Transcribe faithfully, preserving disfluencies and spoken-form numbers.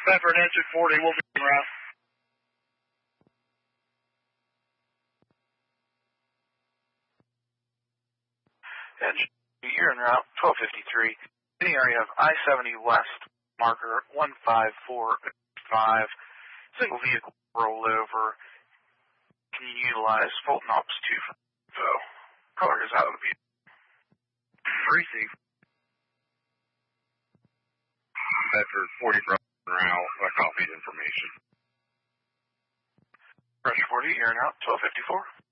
Bedford Answer forty, we'll be en route. And you're en route, twelve fifty-three, in the area of I seventy West, marker one five four five, single vehicle rollover. Can you utilize Fulton Ops two for info? Caller is out of the vehicle. Receive. Bedford forty from route, I copied information. Pressure forty, you're en route, twelve fifty-four.